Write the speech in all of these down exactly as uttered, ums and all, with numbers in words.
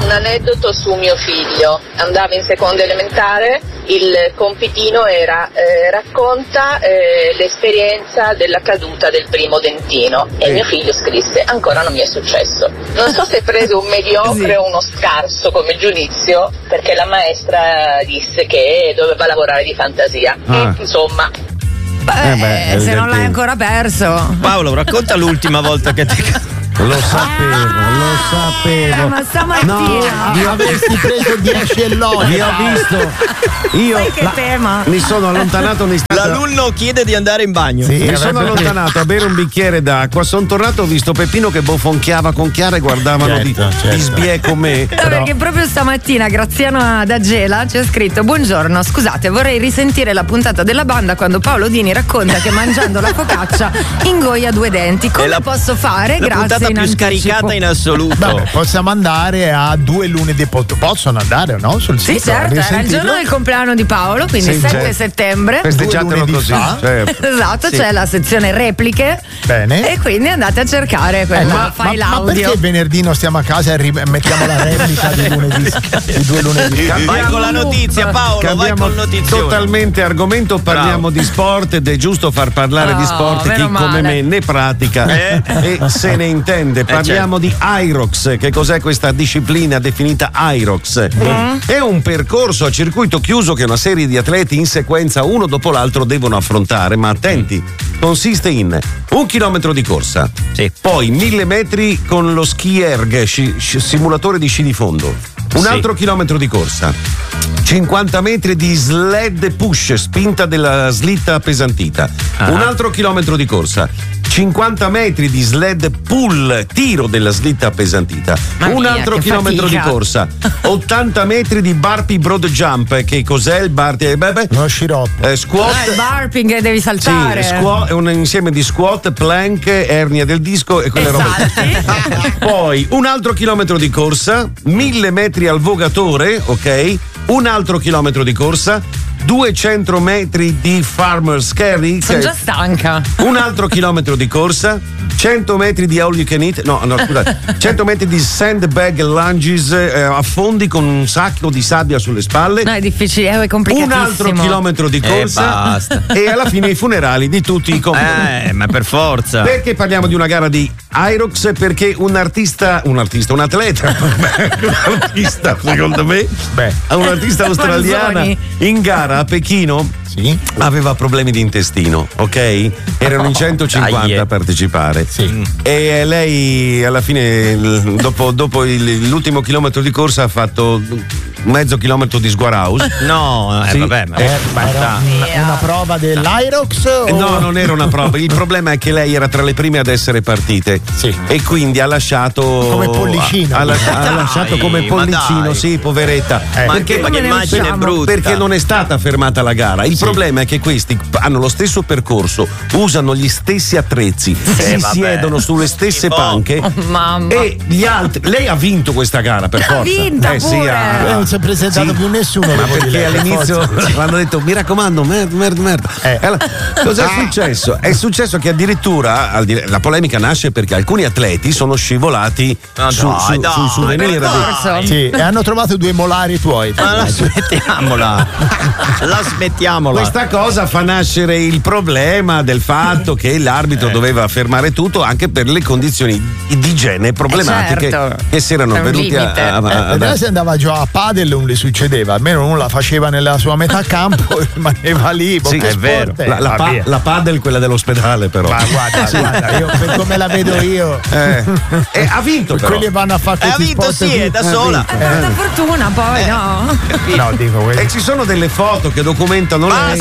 un aneddoto su mio figlio. Andava in seconda elementare, il compitino era eh, racconta eh, l'esperienza della caduta del primo dentino e mio figlio scrisse: ancora non mi è successo. Non so se prese un mediocre o uno scarso come giudizio, perché la maestra disse che doveva lavorare di fantasia. Ah. E, insomma, Beh, Eh beh, se non l'hai dentino. ancora perso. Paolo, racconta l'ultima volta che ti. Lo sapevo, lo Eh, sapevo. ma stamattina. No, vi ho Avresti preso dieci all'ora. Vi ho visto. Io Sai che la- tema? mi sono allontanato un istante. L'alunno chiede di andare in bagno. Sì, Mi sono avrebbe- allontanato a bere un bicchiere d'acqua, sono tornato, ho visto Peppino che bofonchiava con Chiara e guardavano di, Certo, certo. di sbie con me. No, perché proprio stamattina Graziano da Gela ci ha scritto: buongiorno, scusate, vorrei risentire la puntata della banda quando Paolo Dini racconta che mangiando la focaccia ingoia due denti. Come È la- posso fare? La Grazie puntata in più anticipo. scaricata in assoluto. Vabbè, possiamo andare a due lunedì. pot- Possono andare o no? Sul Sì, sito? certo, era il Risentirlo? giorno del compleanno di Paolo, quindi Sì, sette certo. settembre. Festeggiatelo lunedì così. fa. Certo. Esatto, Sì. c'è la sezione repliche. Bene. E quindi andate a cercare quella Eh, ma, ma, file ma audio. perché venerdì non stiamo a casa e ri- mettiamo la replica di lunedì? Di due lunedì. Vai con la notizia, Paolo, vai Cambiamo con notizione. totalmente argomento, parliamo Bravo. di sport ed è giusto far parlare di Oh, sport chi meno come male. me ne pratica Eh? e se ne intende. Parliamo di Irox. Che cos'è questa disciplina definita Irox? È un percorso a circuito chiuso che una serie di atleti in sequenza uno dopo l'altro devono affrontare, ma attenti, consiste in un chilometro di corsa, Sì. poi mille metri con lo ski erg, sci- sci- simulatore di sci di fondo, un Sì. altro chilometro di corsa, cinquanta metri di sled push, spinta della slitta appesantita, Ah. un altro chilometro di corsa, cinquanta metri di sled pull, tiro della slitta appesantita, Mamma un mia, altro che chilometro fatica. di corsa, ottanta metri di burpee broad jump, che cos'è il burpee? Beh, beh, Uno sciroppo. eh, squat. Ah, il barping che devi Sì, saltare. squat, è un insieme di squat, plank, ernia del disco e quelle E robe. salti. Poi un altro chilometro di corsa, mille metri al vogatore, ok? Un altro chilometro di corsa, duecento metri di farmer's carry, Sono che- già stanca. un altro chilometro di corsa, cento metri di all you can eat, no, no, scusate, cento metri di sandbag lunges, eh, affondi con un sacco di sabbia sulle spalle. No, è difficile, è Un complicatissimo. altro chilometro di E corsa basta. e alla fine i funerali di tutti i compagni. Eh, ma per forza. Perché parliamo di una gara di Irox? Perché un artista, un artista, un atleta, un artista secondo me, Beh. un artista australiana Manzoni. in gara a Pechino Sì. aveva problemi di intestino, ok? Erano in centocinquanta Aie. a partecipare. Sì. E lei alla fine, il- dopo, dopo il- l'ultimo chilometro di corsa, ha fatto mezzo chilometro di sguaraus. No, eh, Sì. vabbè, ma Eh, Ma era una, una prova dell'Irox? O... Eh, No, non era una prova. Il problema è che lei era tra le prime ad essere partite. Sì. E quindi ha lasciato. Come pollicino. Ha, lasci- ha Dai, lasciato come ma pollicino, dai. sì, poveretta. Eh. ma Perché, anche ma che come ne immagine usciamo? brutta. perché non è stata fermata la gara. Il problema è che questi hanno lo stesso percorso, usano gli stessi attrezzi, si vabbè. siedono sulle stesse Schifo. panche. Oh, mamma. E gli altri. Lei ha vinto questa gara per Ha forza. vinta eh, sì, pure. ha- Eh, non si è presentato Sì. più nessuno. Ma dopo di perché lei, per all'inizio forza. hanno detto mi raccomando, merda, merda, merda. Eh. E allora, cosa è successo? È successo che addirittura al di- la polemica nasce perché alcuni atleti sono scivolati No, su, dai, su- dai, sui souvenir. per di- forza. Sì, e hanno trovato due molari tuoi. Ma la smettiamola. La smettiamola. Questa cosa fa nascere il problema del fatto che l'arbitro doveva fermare tutto anche per le condizioni di igiene problematiche Eh, certo. che si erano È un venute a, limite. a- a- Eh, se andava giù a padel non le succedeva, almeno non la faceva nella sua metà campo e rimaneva lì. Sì, che è sport vero. è? La, la, Va pa- via. la padel, quella dell'ospedale, però. Ma guarda, guarda, io per come la vedo io. Eh. E ha vinto, però. Quelli vanno a fare Eh, ha questi vinto, sport sì, qui. è da sola. Ha tanta fortuna poi, no? No, dico quelli. E ci sono delle foto che documentano lei.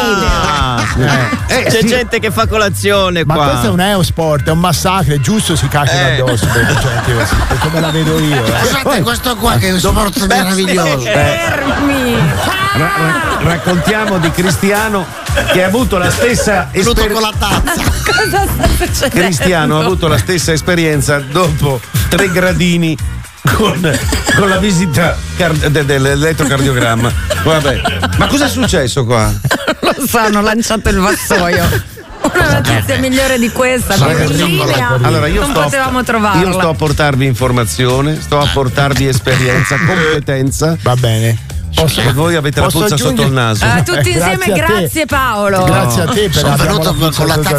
Basta! Eh, C'è sì. gente che fa colazione Ma qua. questo è un eosport, è un massacro, è giusto si cacchiano Eh. addosso per gente così, per come la vedo io. eh. Scusate, questo qua che è un sport meraviglioso. Fermi! Ra- ra- raccontiamo di Cristiano che ha avuto la stessa Venuto esperienza. con la tazza. Cosa sta succedendo? Cristiano ha avuto la stessa esperienza dopo tre gradini con, con la visita car- de- dell'elettrocardiogramma. Vabbè, ma cosa è successo qua? Lo so, hanno lanciato il vassoio. una notizia migliore di questa, per in linea allora, io non sto, potevamo trovarla. Io sto a portarvi informazione, sto a portarvi esperienza, competenza. Va bene. Posso, e voi avete la puzza sotto il naso. Uh, tutti insieme, grazie, grazie Paolo. Grazie a te per Sono venuto con la tazza